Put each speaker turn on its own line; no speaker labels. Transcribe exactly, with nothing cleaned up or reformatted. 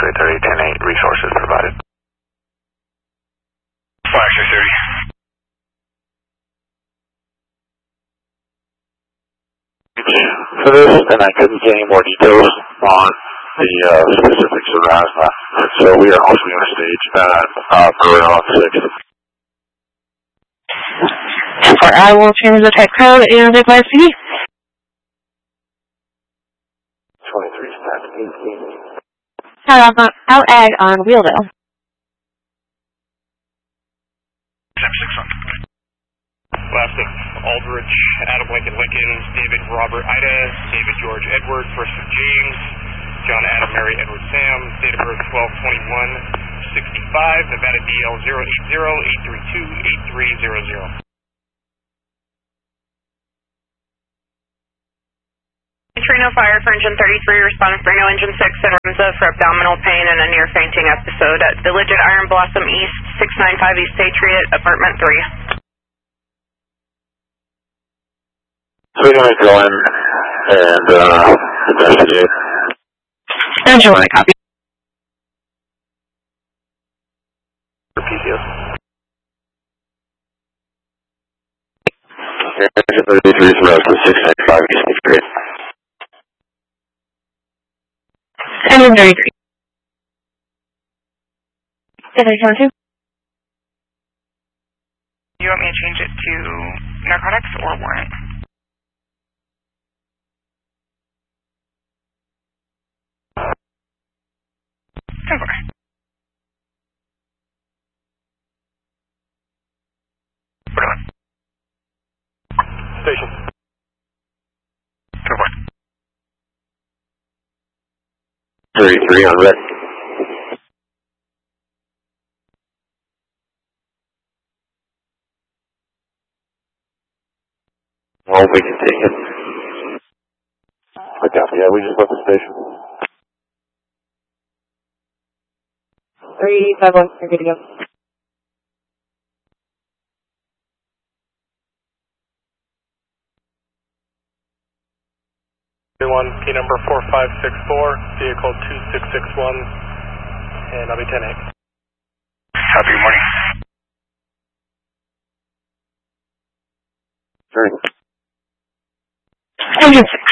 X-ray thirty, ten eight, resources provided.
Fire X-ray thirty.
For this, and I couldn't get any more details on the uh, specifics of RASMA. So we are also going to stage that uh, for around six.
For I will change the type code and advise C D.
twenty-three stat eighteen.
Out, on, out ag on Wheeldale.
Last of Aldrich, Adam Lincoln Lincoln, David Robert Ida, David George Edward, first of James, John Adam Mary Edward Sam, date of birth twelve twenty-one sixty-five, Nevada D L zero eight zero eight three two eight three zero zero.
Reno Fire for Engine thirty-three, responding for Reno Engine six and Remza for abdominal pain and a near fainting episode at Village at Iron Blossom East, six ninety-five East Patriot, apartment three.
So we're going to go in and uh, investigate.
And you want a copy?
P C S. Okay, thirty-three from us to six ninety-five East Patriot.
And I'm thirty-three. Did I count two?
Do you want me to change it to narcotics or warrant? Okay. Put on.
Station.
Okay.
thirty-three on red. Well, we can take it. I copy. Yeah, we just left the station.
Three, five, one, you're good to go.
One, P number four five six four, vehicle two six six one, and I'll be ten eight.
Copy, good morning. Three.
Engine six.